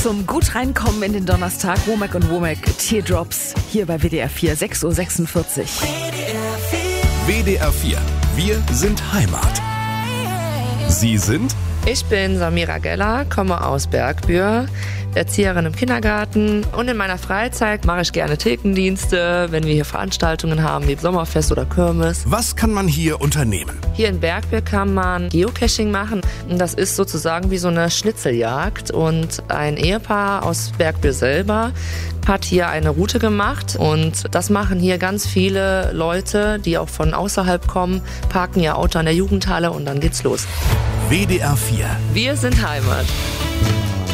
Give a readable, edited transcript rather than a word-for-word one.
zum gut reinkommen in den Donnerstag. Womack und Womack, Teardrops, hier bei WDR 4, 6:46 Uhr. WDR 4, wir sind Heimat. Sie sind? Ich bin Samira Geller, komme aus Bergbühr, Erzieherin im Kindergarten und in meiner Freizeit mache ich gerne Thekendienste, wenn wir hier Veranstaltungen haben wie Sommerfest oder Kirmes. Was kann man hier unternehmen? Hier in Bergbühr kann man Geocaching machen. Das ist sozusagen wie so eine Schnitzeljagd und ein Ehepaar aus Bergbühr selber hat hier eine Route gemacht und das machen hier ganz viele Leute, die auch von außerhalb kommen, parken ihr Auto an der Jugendhalle und dann geht's los. WDR 4. Wir sind Heimat.